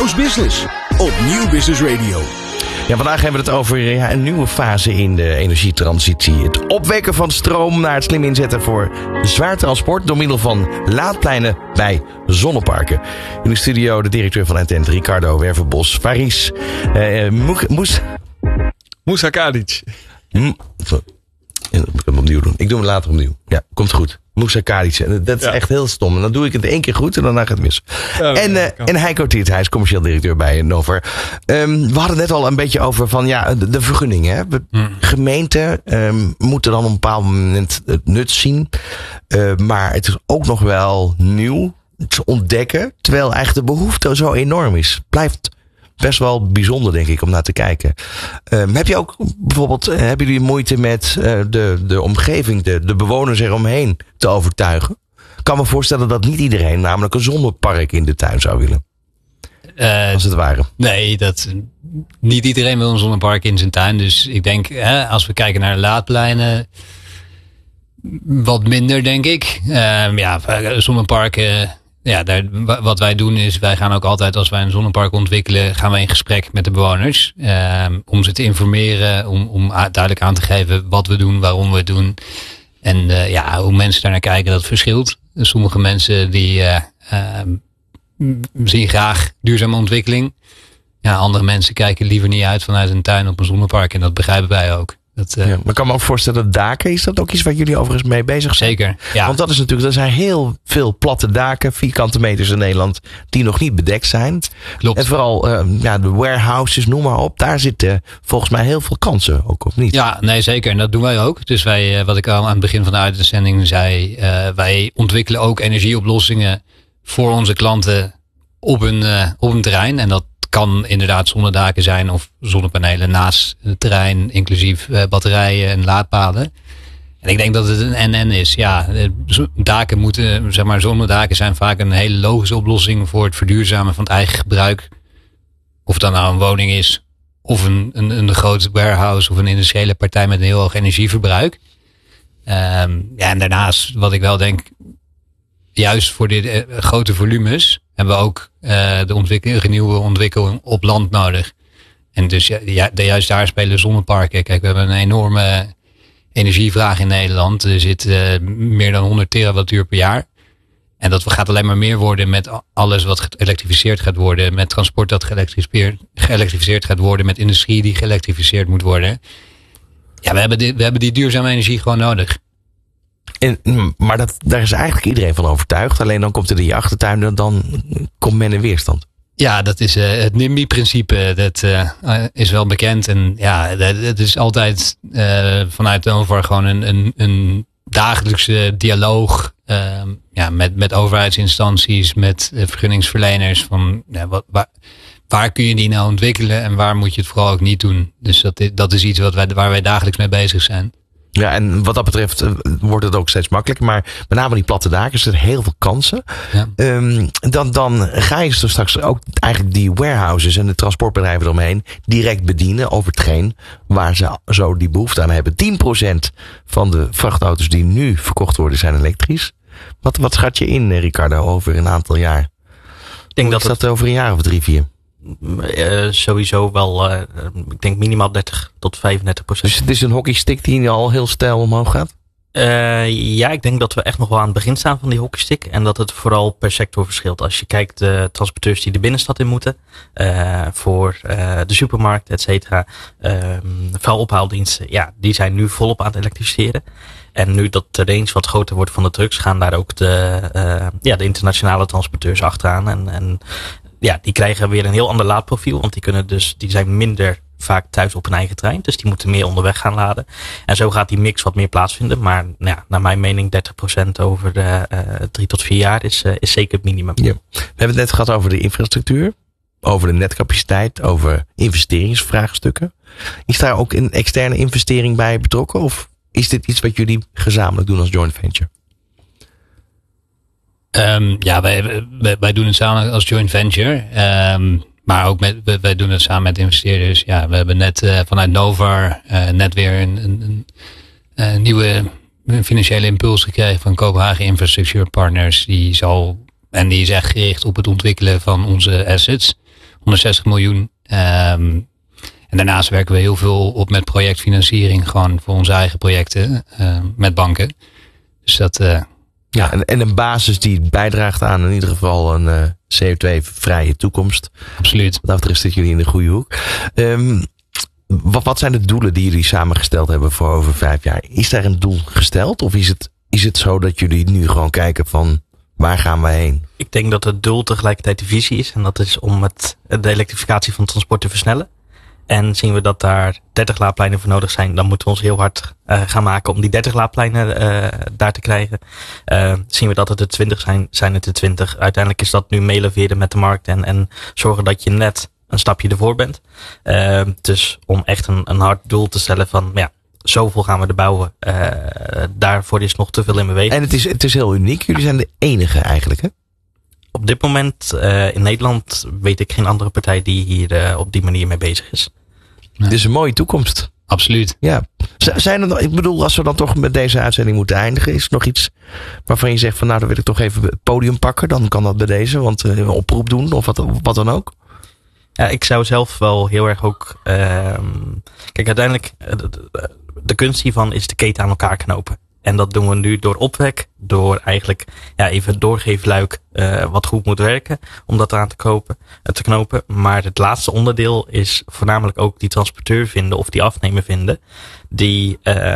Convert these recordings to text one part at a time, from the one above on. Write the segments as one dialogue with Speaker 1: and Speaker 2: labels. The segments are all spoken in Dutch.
Speaker 1: BN'S Business op Nieuw Business Radio.
Speaker 2: Ja, vandaag hebben we het over een nieuwe fase in de energietransitie. Het opwekken van stroom naar het slim inzetten voor zwaar transport door middel van laadpleinen bij zonneparken. In de studio de directeur van Entent, Ricardo Werverbos, Faris
Speaker 3: Moussa Kadic.
Speaker 2: Ik moet hem opnieuw doen. Ik doe hem later opnieuw. Ja, komt goed. Moussa Kadic. Dat is echt heel stom. En dan doe ik het 1 keer goed en daarna gaat het mis. En Heiko Tiert, hij is commercieel directeur bij Novar. We hadden het net al een beetje over van de vergunningen. Gemeenten moeten dan op een bepaald moment het nut zien. Maar het is ook nog wel nieuw te ontdekken. Terwijl eigenlijk de behoefte zo enorm is. Blijft best wel bijzonder, denk ik, om naar te kijken. Heb je ook bijvoorbeeld, hebben jullie moeite met de omgeving, de bewoners eromheen te overtuigen? Ik kan me voorstellen dat niet iedereen namelijk een zonnepark in de tuin zou willen. Als het ware.
Speaker 4: Nee, niet iedereen wil een zonnepark in zijn tuin. Dus ik denk, als we kijken naar de laadpleinen, wat minder, denk ik. Zonneparken. Ja, wat wij doen is, wij gaan ook altijd als wij een zonnepark ontwikkelen, gaan wij in gesprek met de bewoners. Om ze te informeren, om duidelijk aan te geven wat we doen, waarom we het doen. En hoe mensen daarnaar kijken, dat verschilt. Sommige mensen die zien graag duurzame ontwikkeling. Ja, andere mensen kijken liever niet uit vanuit een tuin op een zonnepark. En dat begrijpen wij ook. Maar
Speaker 2: ik kan me ook voorstellen dat daken, is dat ook iets waar jullie overigens mee bezig zijn?
Speaker 4: Zeker, ja.
Speaker 2: Want dat is natuurlijk, er zijn heel veel platte daken, vierkante meters in Nederland, die nog niet bedekt zijn.
Speaker 4: Klopt.
Speaker 2: En vooral de warehouses, noem maar op, daar zitten volgens mij heel veel kansen ook, of niet?
Speaker 4: Ja, nee, zeker. En dat doen wij ook. Dus wij, wat ik al aan het begin van de uitzending zei, wij ontwikkelen ook energieoplossingen voor onze klanten op een terrein. En dat kan inderdaad zonnedaken zijn of zonnepanelen naast het terrein, inclusief batterijen en laadpalen. En ik denk dat het een en is. Ja, daken moeten, zonnedaken zijn vaak een hele logische oplossing voor het verduurzamen van het eigen gebruik. Of het dan nou een woning is, of een groot warehouse of een industriële partij met een heel hoog energieverbruik. En daarnaast, wat ik wel denk, juist voor dit grote volumes hebben we ook de nieuwe ontwikkeling op land nodig. En dus juist daar spelen zonneparken. Kijk, we hebben een enorme energievraag in Nederland. Er zit meer dan 100 terawattuur per jaar. En dat gaat alleen maar meer worden met alles wat geëlektrificeerd gaat worden. Met transport dat geëlektrificeerd gaat worden. Met industrie die geëlektrificeerd moet worden. Ja, we hebben die duurzame energie gewoon nodig.
Speaker 2: Maar daar is eigenlijk iedereen van overtuigd. Alleen dan komt er in je achtertuin en dan komt men in weerstand.
Speaker 4: Ja, dat is het NIMBY-principe. Dat is wel bekend. En ja, het is altijd vanuit Novar gewoon een dagelijkse dialoog. Met overheidsinstanties, met vergunningsverleners. Van waar kun je die nou ontwikkelen en waar moet je het vooral ook niet doen. Dus dat is iets waar wij dagelijks mee bezig zijn.
Speaker 2: Ja, en wat dat betreft wordt het ook steeds makkelijker. Maar met name die platte daken, er zitten heel veel kansen. Ja. Dan ga je dus straks ook eigenlijk die warehouses en de transportbedrijven eromheen direct bedienen over hetgeen waar ze zo die behoefte aan hebben. 10% van de vrachtauto's die nu verkocht worden zijn elektrisch. Wat schat je in, Ricardo, over een aantal jaar? Ik denk dat over een jaar of 3, 4.
Speaker 5: Sowieso wel, ik denk minimaal 30 tot 35%.
Speaker 2: Dus het is een hockeystick die al heel steil omhoog gaat?
Speaker 5: Ik denk dat we echt nog wel aan het begin staan van die hockeystick. En dat het vooral per sector verschilt. Als je kijkt de transporteurs die de binnenstad in moeten. Voor de supermarkt, et cetera. Vuilophaaldiensten, die zijn nu volop aan het elektrificeren. En nu dat de range wat groter wordt van de trucks, gaan daar ook de internationale transporteurs achteraan. En die krijgen weer een heel ander laadprofiel. Want die zijn minder vaak thuis op hun eigen trein. Dus die moeten meer onderweg gaan laden. En zo gaat die mix wat meer plaatsvinden. Maar naar mijn mening 30% over 3 tot 4 jaar is zeker het minimum.
Speaker 2: Ja. We hebben het net gehad over de infrastructuur. Over de netcapaciteit. Over investeringsvraagstukken. Is daar ook een externe investering bij betrokken? Of is dit iets wat jullie gezamenlijk doen als joint venture?
Speaker 4: Wij doen het samen als joint venture. Maar ook wij doen het samen met investeerders. Ja, we hebben net vanuit Novar net weer een nieuwe financiële impuls gekregen van Kopenhagen Infrastructure Partners. Die is echt gericht op het ontwikkelen van onze assets. 160 miljoen. En daarnaast werken we heel veel op met projectfinanciering. Gewoon voor onze eigen projecten met banken. Dus dat...
Speaker 2: en een basis die bijdraagt aan in ieder geval een CO2-vrije toekomst.
Speaker 4: Absoluut.
Speaker 2: Wat dat betreft zitten jullie in de goede hoek. Wat zijn de doelen die jullie samengesteld hebben voor over 5 jaar? Is daar een doel gesteld? Of is het zo dat jullie nu gewoon kijken van waar gaan we heen?
Speaker 5: Ik denk dat het doel tegelijkertijd de visie is. En dat is om de elektrificatie van het transport te versnellen. En zien we dat daar 30 laadpleinen voor nodig zijn, dan moeten we ons heel hard gaan maken om die 30 laadpleinen daar te krijgen. Zien we dat het er 20 zijn het er 20. Uiteindelijk is dat nu meeleveren met de markt en zorgen dat je net een stapje ervoor bent. Dus om echt een hard doel te stellen van zoveel gaan we er bouwen. Daarvoor is nog te veel in beweging.
Speaker 2: En het is heel uniek. Jullie zijn de enige eigenlijk, hè?
Speaker 5: Op dit moment in Nederland weet ik geen andere partij die hier op die manier mee bezig is.
Speaker 2: Het is een mooie toekomst.
Speaker 4: Absoluut.
Speaker 2: Ja. Zijn er nog, ik bedoel, als we dan toch met deze uitzending moeten eindigen, is er nog iets waarvan je zegt van dan wil ik toch even het podium pakken. Dan kan dat bij deze, want een oproep doen of wat dan ook.
Speaker 5: Ja, ik zou zelf wel heel erg ook... kijk, uiteindelijk, de kunst hiervan is de keten aan elkaar knopen. En dat doen we nu door opwek, door eigenlijk even het doorgeefluik wat goed moet werken, om dat eraan te knopen. Maar het laatste onderdeel is voornamelijk ook die transporteur vinden of die afnemer vinden, die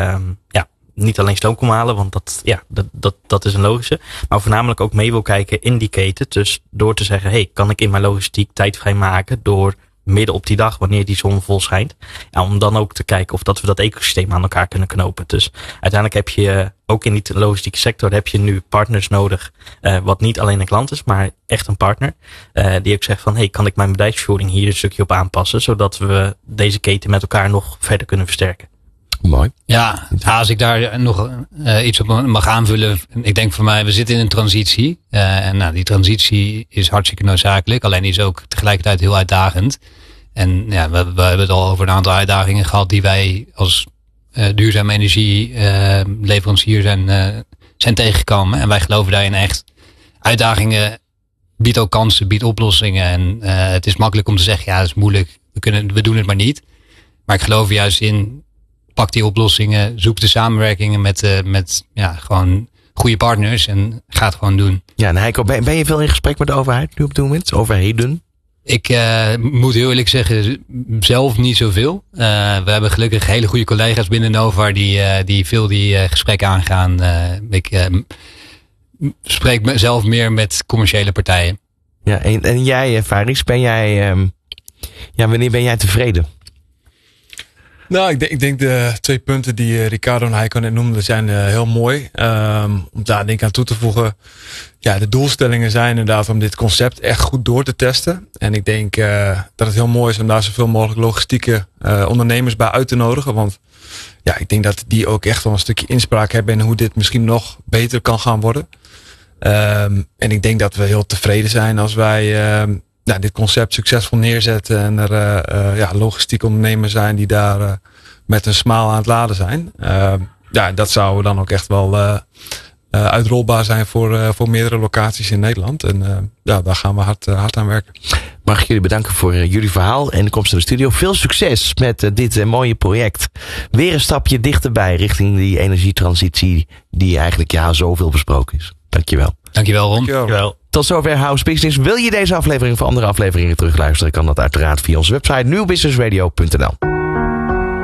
Speaker 5: niet alleen stoom kon halen, want dat is een logische, maar voornamelijk ook mee wil kijken in die keten. Dus door te zeggen, kan ik in mijn logistiek tijd vrijmaken door midden op die dag, wanneer die zon vol schijnt. Om dan ook te kijken of dat we dat ecosysteem aan elkaar kunnen knopen. Dus uiteindelijk heb je ook in die logistieke sector heb je nu partners nodig. Wat niet alleen een klant is, maar echt een partner. Die ook zegt van, kan ik mijn bedrijfsvoering hier een stukje op aanpassen, zodat we deze keten met elkaar nog verder kunnen versterken.
Speaker 2: Mooi.
Speaker 4: Ja, als ik daar nog iets op mag aanvullen. Ik denk voor mij, we zitten in een transitie. En die transitie is hartstikke noodzakelijk. Alleen die is ook tegelijkertijd heel uitdagend. En we hebben het al over een aantal uitdagingen gehad die wij als duurzame energieleverancier zijn tegengekomen. En wij geloven daarin echt. Uitdagingen biedt ook kansen, biedt oplossingen. En het is makkelijk om te zeggen, het is moeilijk. We doen het maar niet. Maar ik geloof juist in, pak die oplossingen, zoek de samenwerkingen met gewoon goede partners en ga het gewoon doen.
Speaker 2: Ja, en Heiko, ben je veel in gesprek met de overheid nu op dit moment? Overheden?
Speaker 4: Ik moet heel eerlijk zeggen, zelf niet zoveel. We hebben gelukkig hele goede collega's binnen Nova die veel die gesprekken aangaan. Ik spreek mezelf meer met commerciële partijen.
Speaker 2: Ja, en jij, Faris, wanneer ben jij tevreden?
Speaker 3: Nou, ik denk de 2 punten die Ricardo en Heiko net noemden zijn heel mooi. Om daar denk ik aan toe te voegen. Ja, de doelstellingen zijn inderdaad om dit concept echt goed door te testen. En ik denk dat het heel mooi is om daar zoveel mogelijk logistieke ondernemers bij uit te nodigen. Want ik denk dat die ook echt wel een stukje inspraak hebben in hoe dit misschien nog beter kan gaan worden. En ik denk dat we heel tevreden zijn als wij dit concept succesvol neerzetten en er logistieke ondernemers zijn die daar met een smile aan het laden zijn. Dat zou dan ook echt wel uitrolbaar zijn voor meerdere locaties in Nederland. En daar gaan we hard aan werken.
Speaker 2: Mag ik jullie bedanken voor jullie verhaal en de komst naar de studio. Veel succes met dit mooie project. Weer een stapje dichterbij richting die energietransitie die eigenlijk zoveel besproken is. Dankjewel.
Speaker 4: Dankjewel, Ron.
Speaker 3: Dankjewel.
Speaker 2: Tot zover House Business. Wil je deze aflevering of andere afleveringen terugluisteren? Kan dat uiteraard via onze website nieuwbusinessradio.nl.